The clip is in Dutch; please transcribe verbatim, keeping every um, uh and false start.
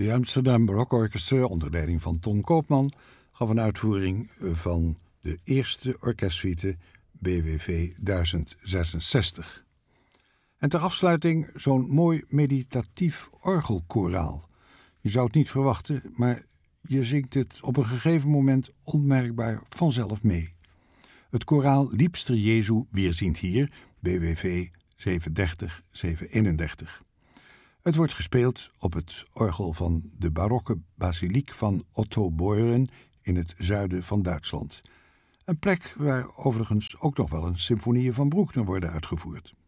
De Amsterdam Baroque Orchestra onder leiding van Ton Koopman gaf een uitvoering van de eerste orkestsuite B W V duizend zesenzestig. En ter afsluiting zo'n mooi meditatief orgelkoraal. Je zou het niet verwachten, maar je zingt het op een gegeven moment onmerkbaar vanzelf mee. Het koraal Liebster Jesu weerzient hier, B W V zevenendertig zevenhonderdeenendertig. Het wordt gespeeld op het orgel van de barokke basiliek van Otto Beuren in het zuiden van Duitsland. Een plek waar overigens ook nog wel eens symfonieën van Bruckner worden uitgevoerd.